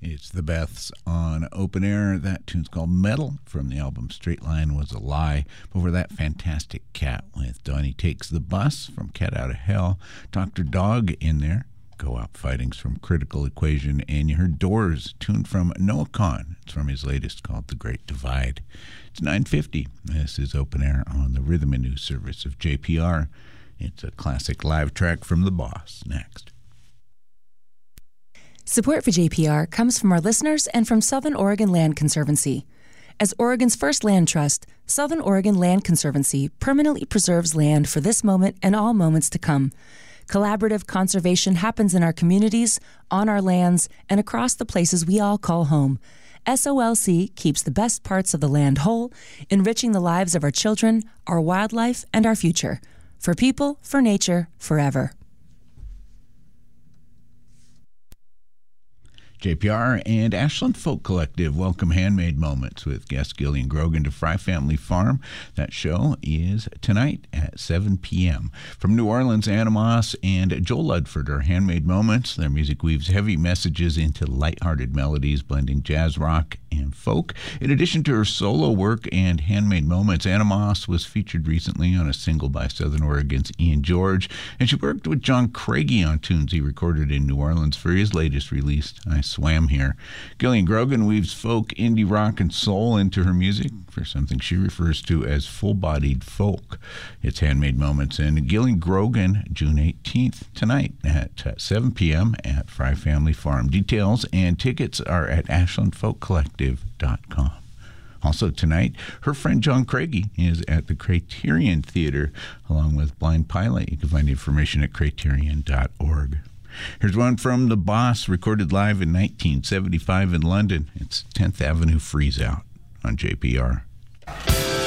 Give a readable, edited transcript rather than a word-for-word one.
It's the Beths on Open Air. That tune's called Metal from the album Straight Line Was a Lie. Before that, Fantastic Cat with Donnie Takes the Bus from Cat Out of Hell. Dr. Dog in there. Go Out Fighting's from Critical Equation. And you heard Doors, tune from Noah Kahan. It's from his latest called The Great Divide. It's 9:50. This is Open Air on the Rhythm and News service of JPR. It's a classic live track from The Boss. Next. Support for JPR comes from our listeners and from Southern Oregon Land Conservancy. As Oregon's first land trust, Southern Oregon Land Conservancy permanently preserves land for this moment and all moments to come. Collaborative conservation happens in our communities, on our lands, and across the places we all call home. SOLC keeps the best parts of the land whole, enriching the lives of our children, our wildlife, and our future. For people, for nature, forever. JPR and Ashland Folk Collective welcome Handmade Moments with guest Gillian Grogan to Fry Family Farm. That show is tonight at 7 p.m. From New Orleans, Anna Moss and Joel Ludford are Handmade Moments. Their music weaves heavy messages into lighthearted melodies, blending jazz, rock, and folk. In addition to her solo work and Handmade Moments, Anna Moss was featured recently on a single by Southern Oregon's Ian George, and she worked with John Craigie on tunes he recorded in New Orleans for his latest release, I Swam Here. Gillian Grogan weaves folk, indie rock, and soul into her music for something she refers to as full-bodied folk. It's Handmade Moments, and Gillian Grogan, June 18th, tonight at 7 p.m. at Fry Family Farm. Details and tickets are at ashlandfolkcollective.com. Also tonight, her friend John Craigie is at the Criterion Theater along with Blind Pilot. You can find information at criterion.org. Here's one from The Boss, recorded live in 1975 in London. It's 10th Avenue Freeze Out on JPR.